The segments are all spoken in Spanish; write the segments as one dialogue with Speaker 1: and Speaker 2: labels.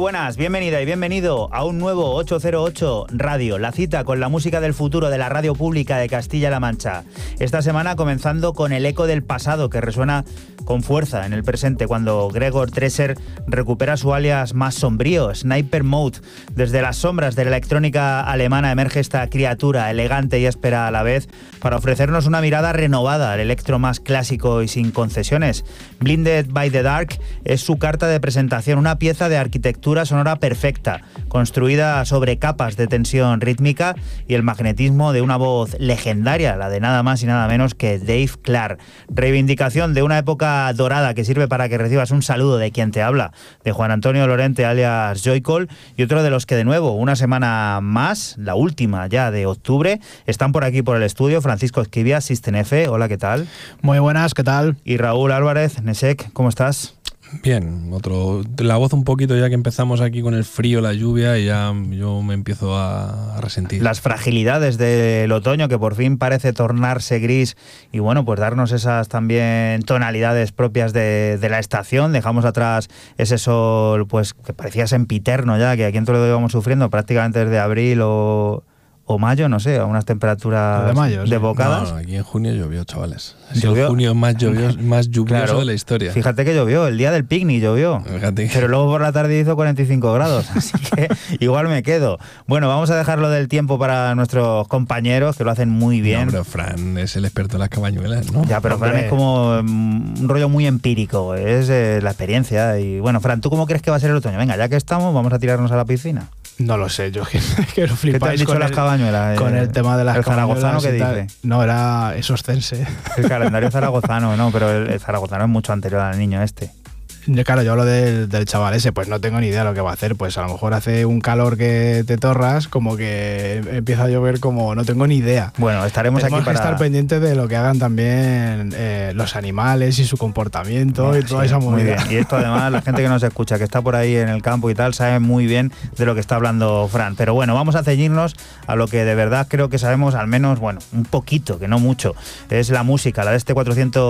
Speaker 1: buenas, bienvenida y bienvenido a un nuevo 808 Radio, la cita con la música del futuro de la radio pública de Castilla-La Mancha. Esta semana comenzando con el eco del pasado que resuena con fuerza en el presente cuando Gregor Treser recupera su alias más sombrío, Sniper Mode. Desde las sombras de la electrónica alemana emerge esta criatura elegante y áspera a la vez para ofrecernos una mirada renovada al electro más clásico y sin concesiones. Blinded by the Dark es su carta de presentación, una pieza de arquitectura sonora perfecta, construida sobre capas de tensión rítmica y el magnetismo de una voz legendaria, la de nada más y nada menos que Dave Clark. Reivindicación de una época dorada que sirve para que recibas un saludo de quien te habla, de Juan Antonio Lorente alias Joycall, y otro de los que de nuevo, una semana más, la última ya de octubre, están por aquí por el estudio, Francisco Esquivia, System F, hola, ¿qué tal?
Speaker 2: Muy buenas, ¿qué tal?
Speaker 1: Y Raúl Álvarez, Nesek, ¿cómo estás?
Speaker 3: Bien, la voz un poquito ya que empezamos aquí con el frío, la lluvia, y ya yo me empiezo a resentir.
Speaker 1: Las fragilidades del otoño que por fin parece tornarse gris y bueno, pues darnos esas también tonalidades propias de la estación. Dejamos atrás ese sol pues que parecía sempiterno ya, que aquí en Toledo íbamos sufriendo prácticamente desde abril o mayo, no sé, a unas temperaturas
Speaker 2: de mayo,
Speaker 1: desbocadas.
Speaker 3: No, aquí en junio llovió, chavales.
Speaker 1: ¿Llovió?
Speaker 3: El junio más lluvioso
Speaker 1: Claro,
Speaker 3: de la historia.
Speaker 1: Fíjate que llovió, el día del picnic llovió.
Speaker 3: Fíjate.
Speaker 1: Pero luego por la tarde hizo 45 grados, así que igual me quedo. Bueno, vamos a dejarlo del tiempo para nuestros compañeros, que lo hacen muy bien.
Speaker 3: No, pero Fran es el experto en las cabañuelas, ¿no?
Speaker 1: Ya, pero Fran es como un rollo muy empírico, es la experiencia. Y bueno, Fran, ¿tú cómo crees que va a ser el otoño? Venga, ya que estamos, vamos a tirarnos a la piscina.
Speaker 2: No lo sé, yo que lo flipáis.
Speaker 1: ¿Qué te han dicho
Speaker 2: con
Speaker 1: las cabañuelas?
Speaker 2: Con el tema de las
Speaker 1: ¿El zaragozano qué dice?
Speaker 2: No, era Oscense.
Speaker 1: El calendario zaragozano, no, pero el zaragozano es mucho anterior al niño este.
Speaker 2: Claro, yo hablo del chaval ese, pues no tengo ni idea de lo que va a hacer. Pues a lo mejor hace un calor que te torras, como que empieza a llover, como no tengo ni idea.
Speaker 1: Bueno, tenemos aquí para
Speaker 2: estar pendientes de lo que hagan también los animales y su comportamiento, bueno, y toda esa movida.
Speaker 1: Muy bien. Y esto además, la gente que nos escucha, que está por ahí en el campo y tal, sabe muy bien de lo que está hablando Fran. Pero bueno, vamos a ceñirnos a lo que de verdad creo que sabemos, al menos, bueno, un poquito, que no mucho. Es la música, la de este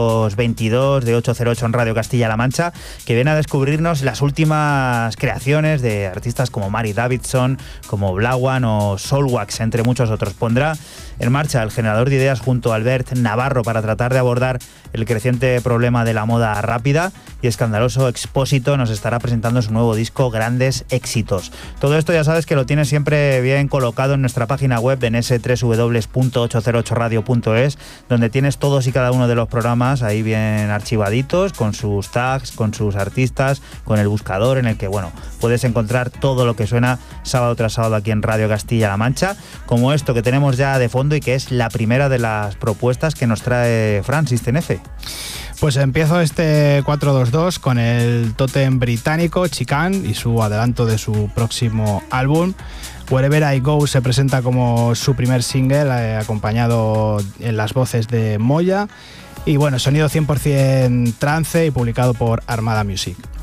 Speaker 1: 422 de 808 en Radio Castilla-La Mancha, que viene a descubrirnos las últimas creaciones de artistas como Mari Davidson, como Blawan o Soulwax, entre muchos otros. Pondrá en marcha el generador de ideas junto a Albert Navarro para tratar de abordar el creciente problema de la moda rápida, y Escandaloso Expósito nos estará presentando su nuevo disco Grandes Éxitos. Todo esto ya sabes que lo tienes siempre bien colocado en nuestra página web en ese www.808radio.es, donde tienes todos y cada uno de los programas ahí bien archivaditos, con sus tags, con sus artistas, con el buscador en el que, bueno, puedes encontrar todo lo que suena sábado tras sábado aquí en Radio Castilla-La Mancha, como esto que tenemos ya de fondo y que es la primera de las propuestas que nos trae Fran, System F.
Speaker 2: Pues empiezo este 422 con el tótem británico Chicane y su adelanto de su próximo álbum. Wherever I Go se presenta como su primer single, acompañado en las voces de Moya. Y bueno, sonido 100% trance y publicado por Armada Music.